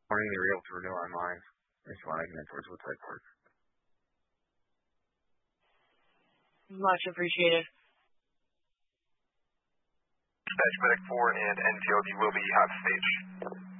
Morning, they were able to renew our mines. Nationwide and towards Woodside Park. Much appreciated. Dispatch Medic 4 and NCLD will be hot stage.